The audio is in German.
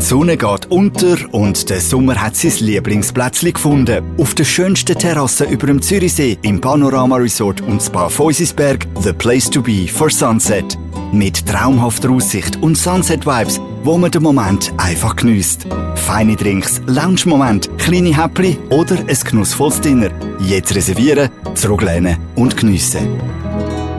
Die Sonne geht unter und der Sommer hat sein Lieblingsplätzchen gefunden. Auf der schönsten Terrasse über dem Zürichsee im Panorama Resort und Spa Feusisberg the place to be for Sunset. Mit traumhafter Aussicht und Sunset-Vibes, wo man den Moment einfach geniesst. Feine Drinks, Lounge-Moment, kleine Häppchen oder ein genussvolles Dinner. Jetzt reservieren, zurücklehnen und geniessen.